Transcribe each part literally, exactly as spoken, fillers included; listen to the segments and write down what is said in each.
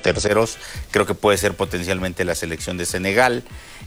terceros, creo que puede ser potencialmente la selección de Senegal.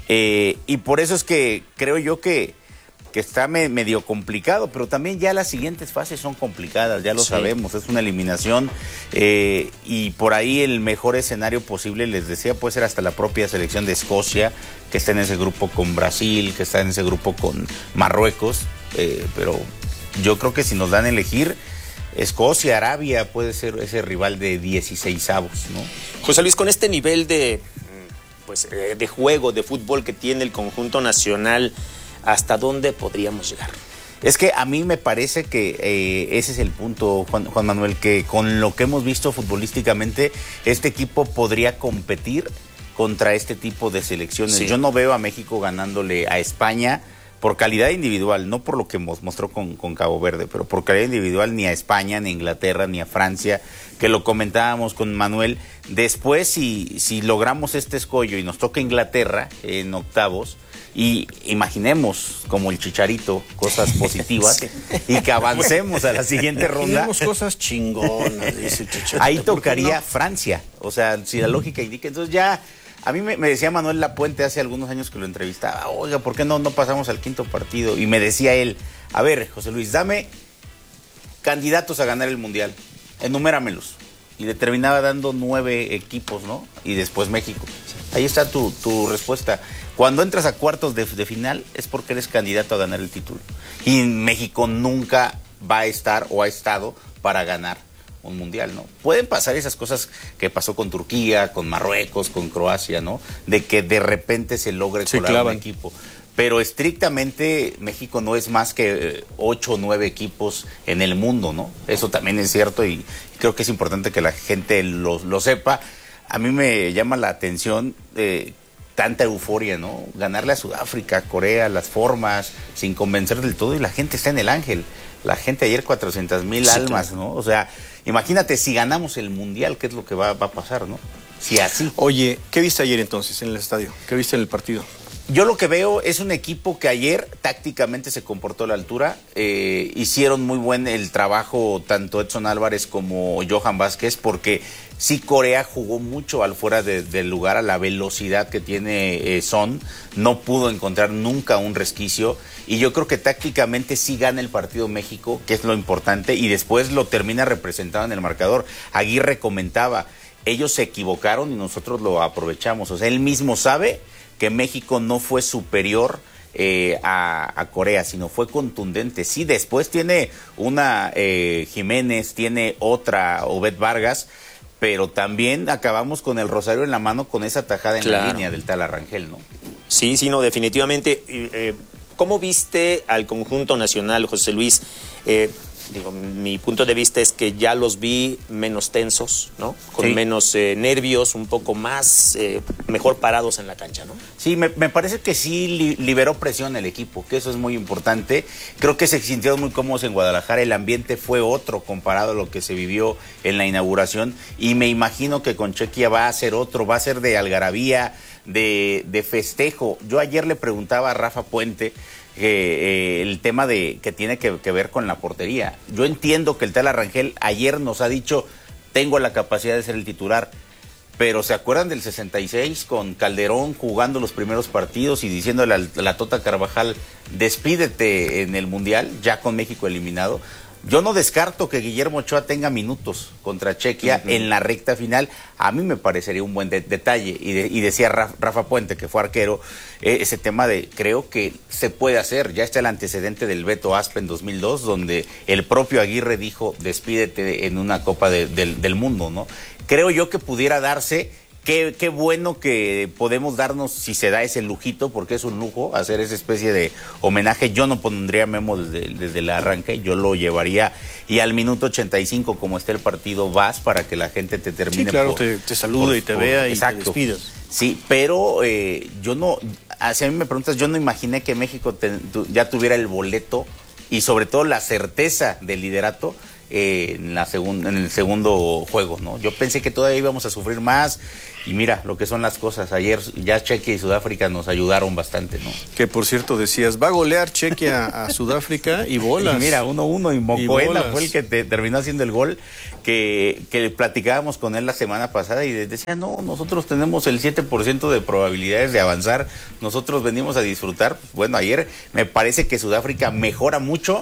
Eh, y por eso es que creo yo que, que está me, medio complicado, pero también ya las siguientes fases son complicadas, ya lo sí. sabemos, es una eliminación eh, y por ahí el mejor escenario posible, les decía, puede ser hasta la propia selección de Escocia, que está en ese grupo con Brasil, que está en ese grupo con Marruecos, eh, pero yo creo que si nos dan a elegir, Escocia, Arabia puede ser ese rival de dieciseisavos, ¿no? José Luis, con este nivel de, pues, de juego, de fútbol que tiene el conjunto nacional, ¿hasta dónde podríamos llegar? Es que a mí me parece que eh, ese es el punto, Juan, Juan Manuel, que con lo que hemos visto futbolísticamente, este equipo podría competir contra este tipo de selecciones. Sí. Yo no veo a México ganándole a España por calidad individual, no por lo que mostró con, con Cabo Verde, pero por calidad individual ni a España, ni a Inglaterra, ni a Francia, que lo comentábamos con Manuel. Después, si, si logramos este escollo y nos toca Inglaterra en octavos, y imaginemos, como el Chicharito, cosas positivas, sí. y que avancemos a la siguiente ronda. Tenemos cosas chingonas, dice el Chicharito. Ahí tocaría no? Francia, o sea, si la lógica indica, entonces ya... A mí me, me decía Manuel Lapuente hace algunos años que lo entrevistaba, oiga, ¿por qué no, no pasamos al quinto partido? Y me decía él, a ver, José Luis, dame candidatos a ganar el Mundial, enuméramelos. Y le terminaba dando nueve equipos, ¿no? Y después México. Ahí está tu, tu respuesta. Cuando entras a cuartos de, de final es porque eres candidato a ganar el título. Y México nunca va a estar o ha estado para ganar un mundial, ¿no? Pueden pasar esas cosas que pasó con Turquía, con Marruecos, con Croacia, ¿no? De que de repente se logre colar un equipo. Pero estrictamente México no es más que ocho o nueve equipos en el mundo, ¿no? Eso también es cierto y creo que es importante que la gente lo, lo sepa. A mí me llama la atención eh, tanta euforia, ¿no? Ganarle a Sudáfrica, a Corea, las formas, sin convencer del todo, y la gente está en el ángel. La gente ayer, cuatrocientas mil sí, almas, claro. ¿no? O sea, imagínate si ganamos el Mundial, ¿qué es lo que va, va a pasar, no? Si así. Oye, ¿qué viste ayer entonces en el estadio? ¿Qué viste en el partido? Yo lo que veo es un equipo que ayer tácticamente se comportó a la altura, eh, hicieron muy buen el trabajo tanto Edson Álvarez como Johan Vázquez, porque sí Corea jugó mucho al fuera de, del lugar, a la velocidad que tiene eh, Son, no pudo encontrar nunca un resquicio, y yo creo que tácticamente sí gana el partido México, que es lo importante, y después lo termina representado en el marcador. Aguirre comentaba, ellos se equivocaron y nosotros lo aprovechamos, o sea, él mismo sabe que México no fue superior eh, a, a Corea, sino fue contundente. Sí, después tiene una eh, Jiménez, tiene otra Obed Vargas, pero también acabamos con el rosario en la mano con esa tajada en claro. la línea del tal Arrangel, ¿no? Sí, sí, no, definitivamente. Eh, ¿Cómo viste al conjunto nacional, José Luis? Eh, Digo, mi punto de vista es que ya los vi menos tensos, ¿no? Con sí. menos eh, nervios, un poco más, eh, mejor parados en la cancha, ¿no? Sí, me, me parece que sí li liberó presión el equipo, que eso es muy importante. Creo que se sintieron muy cómodos en Guadalajara, el ambiente fue otro comparado a lo que se vivió en la inauguración, y me imagino que con Chequia va a ser otro, va a ser de algarabía, de, de festejo. Yo ayer le preguntaba a Rafa Puente, Eh, eh, el tema de que tiene que, que ver con la portería. Yo entiendo que el tal Arrangel ayer nos ha dicho, tengo la capacidad de ser el titular, pero ¿se acuerdan del sesenta y seis con Calderón jugando los primeros partidos y diciéndole a la, a la Tota Carvajal, despídete en el Mundial, ya con México eliminado? Yo no descarto que Guillermo Ochoa tenga minutos contra Chequia uh-huh. en la recta final. A mí me parecería un buen de detalle. Y, de y decía Rafa, Rafa Puente, que fue arquero, eh, ese tema de, creo que se puede hacer. Ya está el antecedente del Beto Aspe en dos mil dos, donde el propio Aguirre dijo, despídete en una Copa de, del, del Mundo, ¿no? Creo yo que pudiera darse. Qué, qué bueno que podemos darnos, si se da ese lujito, porque es un lujo, hacer esa especie de homenaje. Yo no pondría a Memo desde, desde el arranque, yo lo llevaría, y al minuto ochenta y cinco, como está el partido, vas para que la gente te termine. Sí, claro, por, te, te salude por, y te por, vea exacto. y te despidas. Sí, pero eh, yo no, si a mí me preguntas, yo no imaginé que México te, tu, ya tuviera el boleto y sobre todo la certeza del liderato eh, en, la segun, en el segundo juego, ¿no? Yo pensé que todavía íbamos a sufrir más y mira lo que son las cosas. Ayer ya Chequia y Sudáfrica nos ayudaron bastante, ¿no? Que por cierto decías, va a golear Chequia a Sudáfrica y bolas. Y mira, uno uno y Mocoena fue el que te, terminó haciendo el gol, que, que platicábamos con él la semana pasada y decía, no, nosotros tenemos el siete por ciento de probabilidades de avanzar, nosotros venimos a disfrutar. Bueno, ayer me parece que Sudáfrica mejora mucho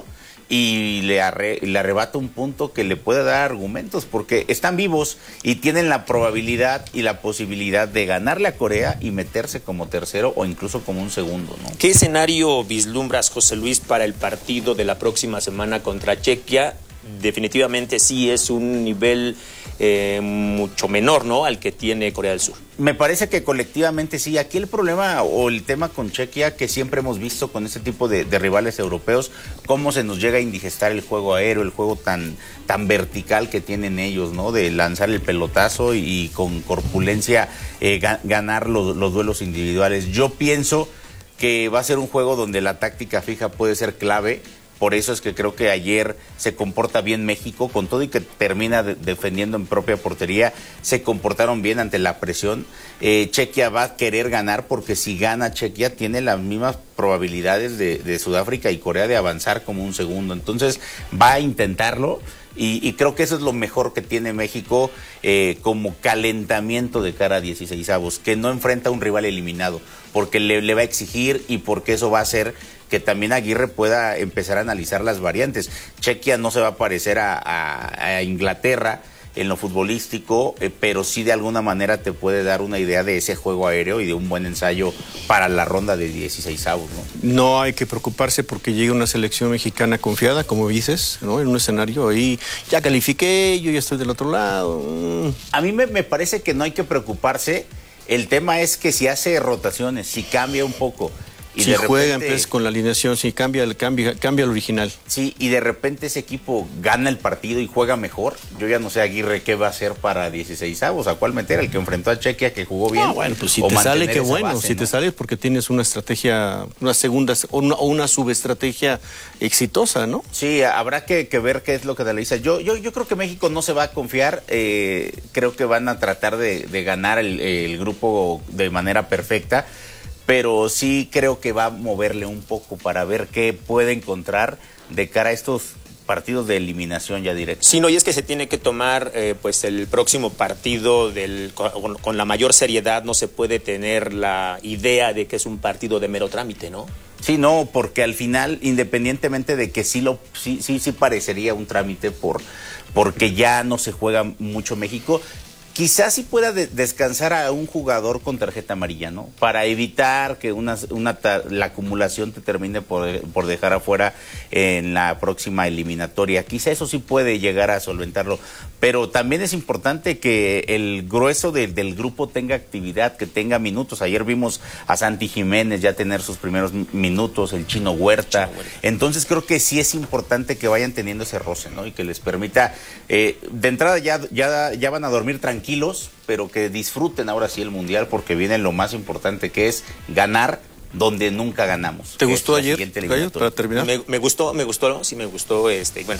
y le, arre, le arrebata un punto que le puede dar argumentos, porque están vivos y tienen la probabilidad y la posibilidad de ganarle a Corea y meterse como tercero o incluso como un segundo, ¿no? ¿Qué escenario vislumbras, José Luis, para el partido de la próxima semana contra Chequia? Definitivamente sí es un nivel eh, mucho menor, ¿no?, al que tiene Corea del Sur. Me parece que colectivamente sí. Aquí el problema o el tema con Chequia, que siempre hemos visto con este tipo de, de rivales europeos, cómo se nos llega a indigestar el juego aéreo, el juego tan, tan vertical que tienen ellos, ¿no? De lanzar el pelotazo y, y con corpulencia eh, ga, ganar los, los duelos individuales. Yo pienso que va a ser un juego donde la táctica fija puede ser clave. Por eso es que creo que ayer se comporta bien México, con todo y que termina de, defendiendo en propia portería, se comportaron bien ante la presión. Eh, Chequia va a querer ganar, porque si gana Chequia tiene las mismas probabilidades de, de Sudáfrica y Corea de avanzar como un segundo. Entonces va a intentarlo. Y, y creo que eso es lo mejor que tiene México eh, como calentamiento de cara a dieciseisavos, que no enfrenta a un rival eliminado, porque le, le va a exigir y porque eso va a hacer que también Aguirre pueda empezar a analizar las variantes. Chequia no se va a parecer a, a, a Inglaterra en lo futbolístico, eh, pero sí de alguna manera te puede dar una idea de ese juego aéreo y de un buen ensayo para la ronda de dieciseisavos, ¿no? No hay que preocuparse porque llega una selección mexicana confiada, como dices, ¿no? En un escenario ahí, ya califiqué, yo ya estoy del otro lado. Mm. A mí me, me parece que no hay que preocuparse. El tema es que si hace rotaciones, si cambia un poco. Y si de repente, juega pues, con la alineación, si cambia el cambia, cambia el original. Sí, y de repente ese equipo gana el partido y juega mejor. Yo ya no sé Aguirre qué va a hacer para dieciseisavos, a cuál meter, el que enfrentó a Chequia, que jugó bien. No, bueno, pues si te sale, qué bueno. Base, si ¿no? te sale es porque tienes una estrategia, una segunda o una, o una subestrategia exitosa, ¿no? Sí, habrá que, que ver qué es lo que realiza. Yo, yo, yo creo que México no se va a confiar. Eh, creo que van a tratar de, de ganar el, el grupo de manera perfecta. Pero sí creo que va a moverle un poco para ver qué puede encontrar de cara a estos partidos de eliminación ya directa. Sí, no, y es que se tiene que tomar eh, pues el próximo partido del, con, con la mayor seriedad. No se puede tener la idea de que es un partido de mero trámite, ¿no? Sí, no, porque al final, independientemente de que sí lo sí sí sí parecería un trámite por porque ya no se juega mucho México. Quizás sí pueda de descansar a un jugador con tarjeta amarilla, ¿no? Para evitar que una, una la acumulación te termine por, por dejar afuera en la próxima eliminatoria. Quizá eso sí puede llegar a solventarlo. Pero también es importante que el grueso de, del grupo tenga actividad, que tenga minutos. Ayer vimos a Santi Jiménez ya tener sus primeros minutos, el Chino Huerta. Chino Huerta. Entonces creo que sí es importante que vayan teniendo ese roce, ¿no? Y que les permita, eh, de entrada ya, ya, ya van a dormir tranquilos. Tranquilos, pero que disfruten ahora sí el Mundial, porque viene lo más importante, que es ganar donde nunca ganamos. ¿Te gustó ayer, Gallo, para terminar? Me, me gustó, me gustó, sí me gustó, este, bueno,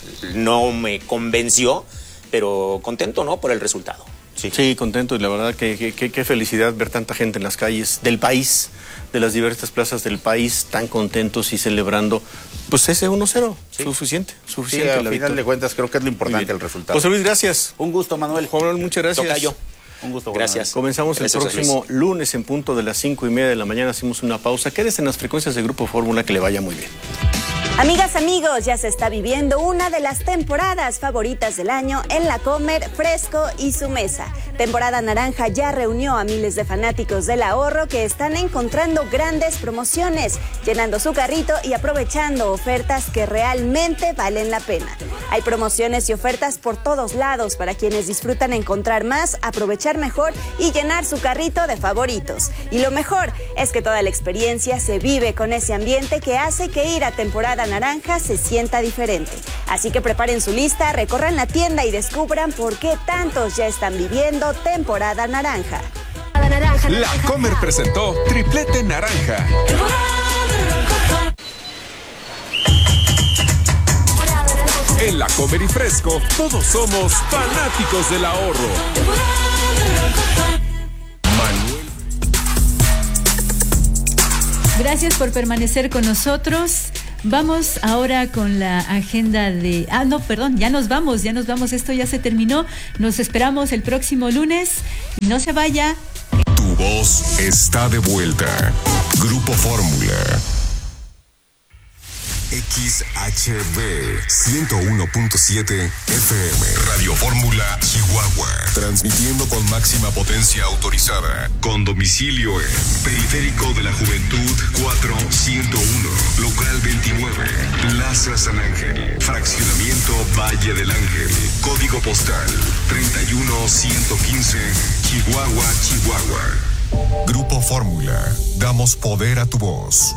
no me convenció, pero contento, ¿no?, por el resultado. Sí, sí, contento, y la verdad que qué felicidad ver tanta gente en las calles del país, de las diversas plazas del país, tan contentos y celebrando, pues ese uno cero, sí. suficiente, suficiente. Sí, al final victoria. de cuentas creo que es lo importante el resultado. José Luis, gracias. Un gusto, Manuel. Juan Manuel, muchas gracias. Tocayo. Un gusto. Gracias. Manuel. Comenzamos gracias, el próximo lunes en punto de las cinco y media de la mañana, hacemos una pausa. Quédese en las frecuencias de Grupo Fórmula, que le vaya muy bien. Amigas, amigos, ya se está viviendo una de las temporadas favoritas del año en La Comer, Fresco y Su Mesa. Temporada Naranja ya reunió a miles de fanáticos del ahorro que están encontrando grandes promociones, llenando su carrito y aprovechando ofertas que realmente valen la pena. Hay promociones y ofertas por todos lados para quienes disfrutan encontrar más, aprovechar mejor y llenar su carrito de favoritos. Y lo mejor es que toda la experiencia se vive con ese ambiente que hace que ir a temporada Naranja se sienta diferente. Así que preparen su lista, recorran la tienda y descubran por qué tantos ya están viviendo temporada naranja. La Comer presentó Triplete Naranja. En La Comer y Fresco, todos somos fanáticos del ahorro. Manuel. Gracias por permanecer con nosotros. Vamos ahora con la agenda de... Ah, no, perdón, ya nos vamos, ya nos vamos, esto ya se terminó. Nos esperamos el próximo lunes. No se vaya. Tu voz está de vuelta. Grupo Fórmula. X H B ciento uno punto siete F M. Radio Fórmula Chihuahua. Transmitiendo con máxima potencia autorizada. Con domicilio en Periférico de la Juventud cuatro ciento uno. Local veintinueve. Plaza San Ángel. Fraccionamiento Valle del Ángel. Código postal treinta y uno ciento quince. Chihuahua, Chihuahua. Grupo Fórmula. Damos poder a tu voz.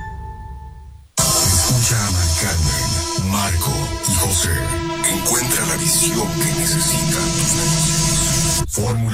Escucha a Carmen, Marco y José. Encuentra la visión que necesitan tus negocios. Fórmula